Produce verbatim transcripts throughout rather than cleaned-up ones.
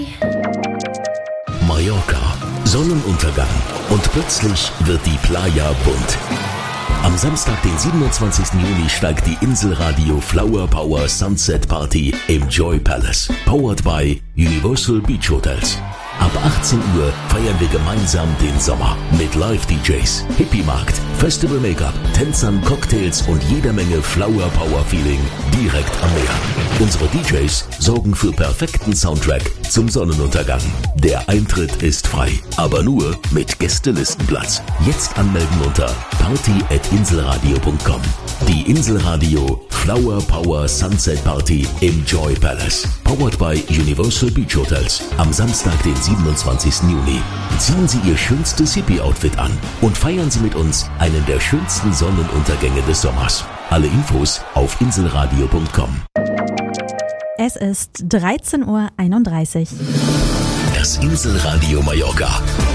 Mallorca, Sonnenuntergang und plötzlich wird die Playa bunt. Am Samstag, den siebenundzwanzigsten Juni, steigt die Inselradio Flower Power Sunset Party im Joy Palace. Powered by Universal Beach Hotels. Ab achtzehn Uhr feiern wir gemeinsam den Sommer mit Live-D Js, Hippie-Markt, Festival-Make-up, Tänzern, Cocktails und jeder Menge Flower-Power-Feeling direkt am Meer. Unsere D Js sorgen für perfekten Soundtrack zum Sonnenuntergang. Der Eintritt ist frei, aber nur mit Gästelistenplatz. Jetzt anmelden unter party at inselradio punkt com. Die Inselradio Flower Power Sunset Party im Joy Palace. Powered by Universal Beach Hotels. Am Samstag, den siebenundzwanzigsten Juni. Ziehen Sie Ihr schönstes Hippie-Outfit an und feiern Sie mit uns einen der schönsten Sonnenuntergänge des Sommers. Alle Infos auf inselradio punkt com. Es ist dreizehn Uhr einunddreißig. Das Inselradio Mallorca.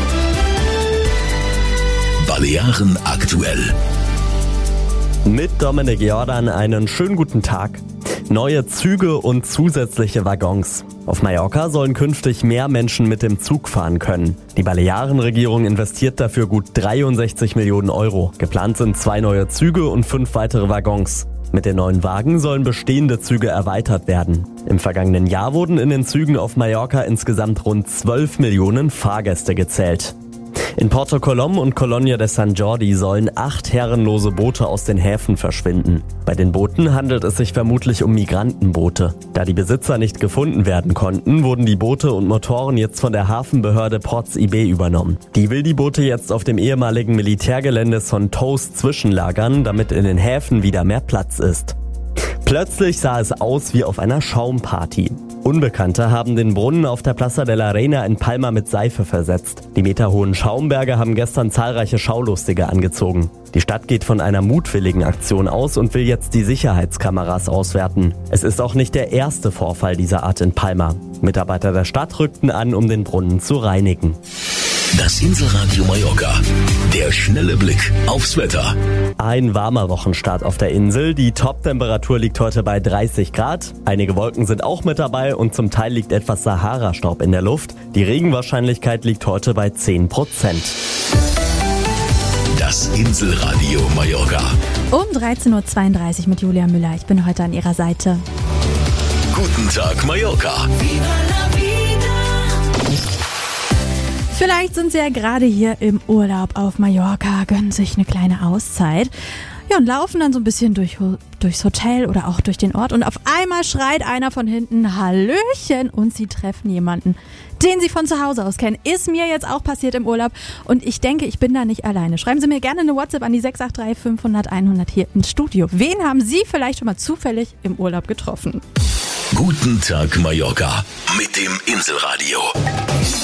Balearen aktuell. Mit Dominik Jordan einen schönen guten Tag. Neue Züge und zusätzliche Waggons. Auf Mallorca sollen künftig mehr Menschen mit dem Zug fahren können. Die Balearenregierung investiert dafür gut dreiundsechzig Millionen Euro. Geplant sind zwei neue Züge und fünf weitere Waggons. Mit den neuen Wagen sollen bestehende Züge erweitert werden. Im vergangenen Jahr wurden in den Zügen auf Mallorca insgesamt rund zwölf Millionen Fahrgäste gezählt. In Porto Colom und Colonia de San Jordi sollen acht herrenlose Boote aus den Häfen verschwinden. Bei den Booten handelt es sich vermutlich um Migrantenboote. Da die Besitzer nicht gefunden werden konnten, wurden die Boote und Motoren jetzt von der Hafenbehörde Ports I B übernommen. Die will die Boote jetzt auf dem ehemaligen Militärgelände Son Tous zwischenlagern, damit in den Häfen wieder mehr Platz ist. Plötzlich sah es aus wie auf einer Schaumparty. Unbekannte haben den Brunnen auf der Plaza de la Reina in Palma mit Seife versetzt. Die meterhohen Schaumberge haben gestern zahlreiche Schaulustige angezogen. Die Stadt geht von einer mutwilligen Aktion aus und will jetzt die Sicherheitskameras auswerten. Es ist auch nicht der erste Vorfall dieser Art in Palma. Mitarbeiter der Stadt rückten an, um den Brunnen zu reinigen. Das Inselradio Mallorca. Der schnelle Blick aufs Wetter. Ein warmer Wochenstart auf der Insel. Die Toptemperatur liegt heute bei dreißig Grad. Einige Wolken sind auch mit dabei und zum Teil liegt etwas Sahara-Staub in der Luft. Die Regenwahrscheinlichkeit liegt heute bei zehn Prozent. Das Inselradio Mallorca. Um dreizehn Uhr zweiunddreißig mit Julia Müller. Ich bin heute an Ihrer Seite. Guten Tag, Mallorca. Vielleicht sind Sie ja gerade hier im Urlaub auf Mallorca, gönnen sich eine kleine Auszeit. Ja, und laufen dann so ein bisschen durch, durchs Hotel oder auch durch den Ort. Und auf einmal schreit einer von hinten Hallöchen und Sie treffen jemanden, den Sie von zu Hause aus kennen. Ist mir jetzt auch passiert im Urlaub und ich denke, ich bin da nicht alleine. Schreiben Sie mir gerne eine WhatsApp an die sechs acht drei fünfhundert einhundert hier ins Studio. Wen haben Sie vielleicht schon mal zufällig im Urlaub getroffen? Guten Tag, Mallorca mit dem Inselradio.